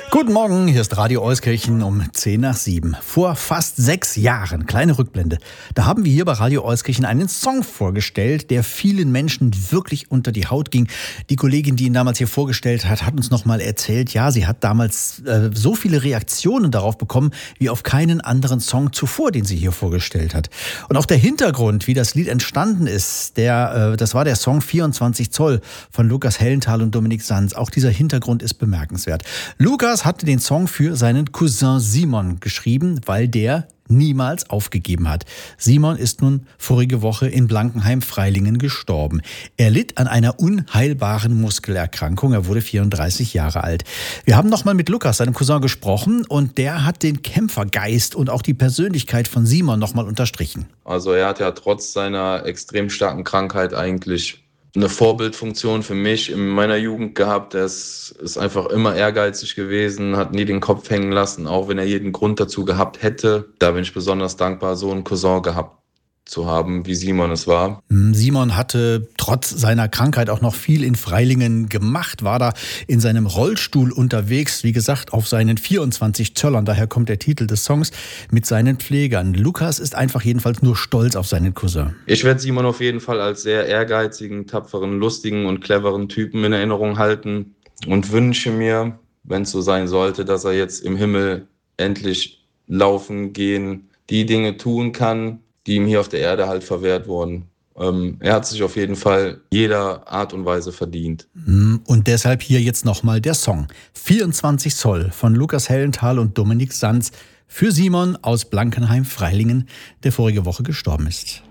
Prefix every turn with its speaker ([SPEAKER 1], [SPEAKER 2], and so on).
[SPEAKER 1] Guten Morgen, hier ist Radio Euskirchen um 6:10. Vor fast 6 Jahren, kleine Rückblende, da haben wir hier bei Radio Euskirchen einen Song vorgestellt, der vielen Menschen wirklich unter die Haut ging. Die Kollegin, die ihn damals hier vorgestellt hat, hat uns nochmal erzählt, ja, sie hat damals so viele Reaktionen darauf bekommen, wie auf keinen anderen Song zuvor, den sie hier vorgestellt hat. Und auch der Hintergrund, wie das Lied entstanden ist, das war der Song 24 Zoll von Lukas Hellenthal und Dominik Sanz. Auch dieser Hintergrund ist bemerkenswert. Lukas hatte den Song für seinen Cousin Simon geschrieben, weil der niemals aufgegeben hat. Simon ist nun vorige Woche in Blankenheim-Freilingen gestorben. Er litt an einer unheilbaren Muskelerkrankung. Er wurde 34 Jahre alt. Wir haben nochmal mit Lukas, seinem Cousin, gesprochen und der hat den Kämpfergeist und auch die Persönlichkeit von Simon nochmal unterstrichen.
[SPEAKER 2] Also er hat ja trotz seiner extrem starken Krankheit eigentlich eine Vorbildfunktion für mich in meiner Jugend gehabt. Er ist einfach immer ehrgeizig gewesen, hat nie den Kopf hängen lassen, auch wenn er jeden Grund dazu gehabt hätte. Da bin ich besonders dankbar, so einen Cousin gehabt zu haben, wie Simon es war.
[SPEAKER 1] Simon hatte trotz seiner Krankheit auch noch viel in Freilingen gemacht, war da in seinem Rollstuhl unterwegs, wie gesagt, auf seinen 24 Zöllern, daher kommt der Titel des Songs, mit seinen Pflegern. Lukas ist einfach jedenfalls nur stolz auf seinen Cousin.
[SPEAKER 2] Ich werde Simon auf jeden Fall als sehr ehrgeizigen, tapferen, lustigen und cleveren Typen in Erinnerung halten und wünsche mir, wenn es so sein sollte, dass er jetzt im Himmel endlich laufen, gehen, die Dinge tun kann, die ihm hier auf der Erde halt verwehrt wurden. Er hat sich auf jeden Fall jeder Art und Weise verdient.
[SPEAKER 1] Und deshalb hier jetzt nochmal der Song 24 Zoll von Lukas Hellenthal und Dominik Sanz für Simon aus Blankenheim-Freilingen, der vorige Woche gestorben ist.